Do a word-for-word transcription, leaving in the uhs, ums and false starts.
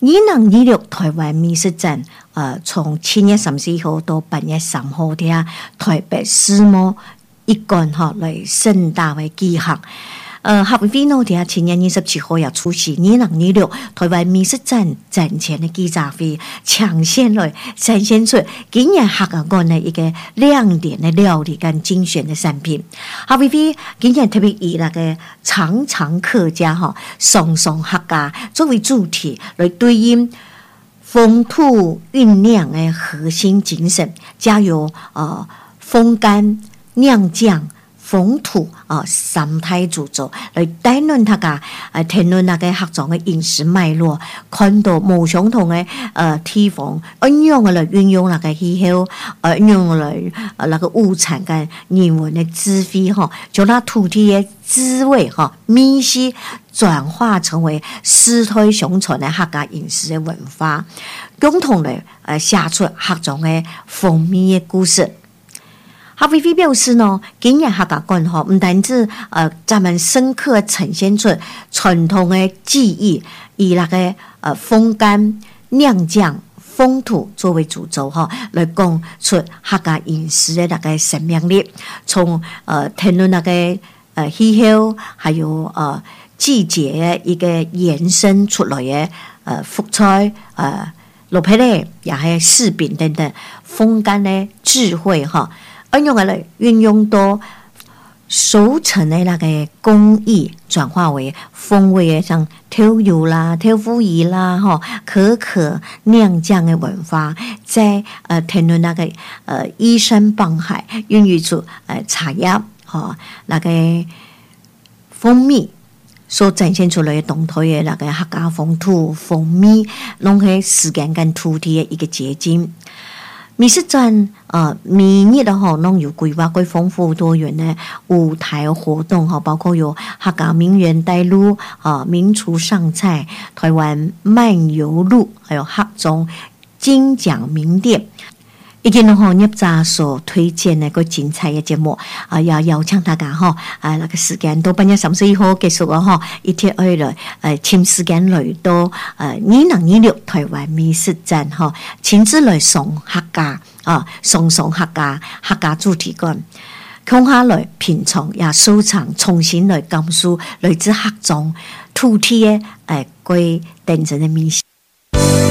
二零二六台湾美食展，呃，从七月三十一号到八月三號嘅台北世贸一館哈來盛大嘅舉行。呃，合肥呢，喺七月二十七號要出席二零二六台灣美食展展前嘅記者會，搶先來展現出今年客家館嘅一個亮點嘅料理跟精選嘅產品。合肥飛今年特別以那個長長客家哈松松客家作為主題，來對應風土醞釀嘅核心精神，加有呃風乾釀醬風土啊三態主軸來帶論他個誒談論那個客莊嘅飲食脈絡，看到無相同嘅呃地方，運用嚟運用那個氣候，呃運用嚟呃那個物產跟人文嘅智慧哈，將那土地嘅滋味哈米系轉化成為世代相傳嘅客家飲食嘅文化，共同嚟誒寫出客莊嘅風味嘅故事。合肥飛表示呢，今年客家館吼唔單止呃，咱們深刻呈現出傳統嘅技藝，以那個呃風乾釀醬風土作為主軸吼，來講出客家飲食嘅那個生命力。從呃談論那個呃氣候，還有呃季節嘅一個延伸出來嘅呃福菜呃蘿蔔咧，也係柿餅等等，風乾嘅智慧哈。運用嚟運用到熟成的那個工藝，轉化為風味的，像豆油啦、豆腐乳啦、哈可可釀醬的文化，在呃談論那個呃依山傍海，孕育出呃茶葉哈那個蜂蜜所展現出來的動態的那個客家風土風味，攏係時間跟土地的一個結晶。美食展呃，每日的吼，攏有規劃幾豐富多元的舞台活動哈，包括有客家名媛帶路啊、名廚上菜、台灣漫遊路，還有客莊金獎名店。以及呢，吼，入閘所推薦的個精彩嘅節目啊，要邀請大家吼啊，那個時間到八月三十一號結束啊，吼，一天二來誒，請時間來到誒二零二六台灣美食展吼，親自來送客家啊，送送客家客家主題館，空下來品嘗也收藏，重新來感受來自客莊土地嘅誒，貴真正嘅美食。